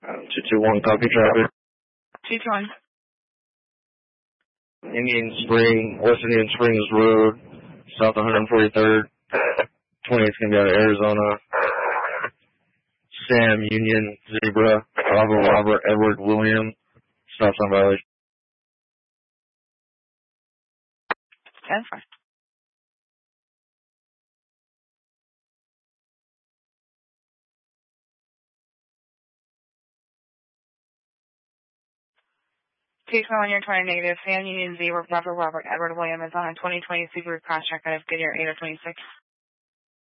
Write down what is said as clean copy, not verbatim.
221, copy traffic. 221. Indian Spring, West Indian Springs Road, south 143rd. 20th gonna be out of Arizona. Sam Union Zebra, Bravo Robert Edward William, stop sign violation. 10-4. On your 20 negative. Sam Union Zebra, Bravo Robert Edward William is on a 2020 Subaru Crosstrek out of Goodyear 826.